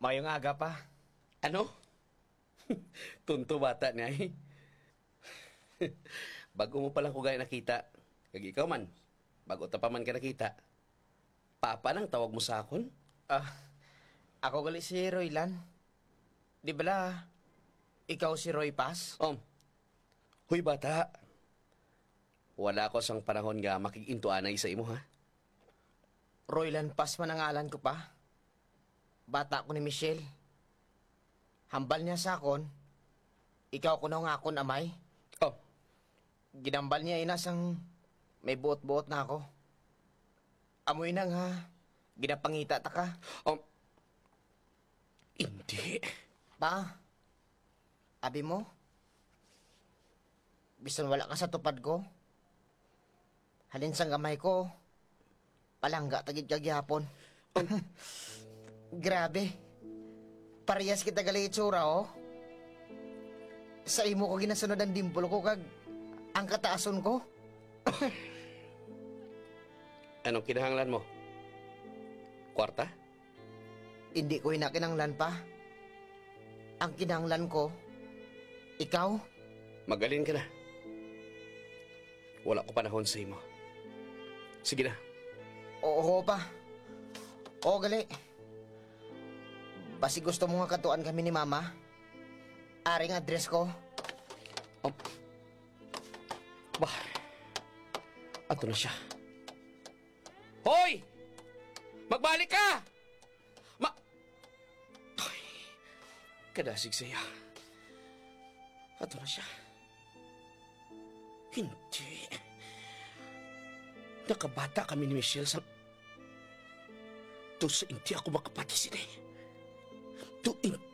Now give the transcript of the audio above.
Mayong aga pa. Ano? Tunto bata niya eh. Bago mo palang ko gaya nakita. Kag ikaw man, bago ta pa man ka nakita. Papa nang tawag mo sa akon? Ah, ako gali si Roylan. Di bala, ikaw si Roy Paz? Huy bata. Wala ko sang panahon nga makikintuanay sa imo ha. Roylan Paz man ang ngalan ko pa. Bata ko ni Michelle. Hambal niya sa akon. Ikaw ko na nga akon amay. Oh, Ginambal niya inasang may buot-buot na ako. Amoy nang ha. Ginapangita ta ka. Hindi. Pa, abi mo? Bisan wala ka sa tupad ko. Halin sang gamay ko. Palangga tagid kagyapon. Grabe. Parehas kita gali itsura, oh. Sa imo ko ginasunod ang dimpol ko kag ang kataason ko. Anong kinahanglan mo? Kwarta? Hindi ko hinakinanglan pa. Ang kinahanglan ko, ikaw. Magaling ka na. Wala ko panahon sa imo. Sige na. Oo pa. Oo gali. Basi gusto mo nga katuan kami ni Mama. Aring address ko. Bah, ato na siya. Hoy! Magbalik ka! Ay, kadasig saya. Ato na siya. Hindi. Nakabata kami ni Michelle sa... To sa hindi ako makapati sila. To hindi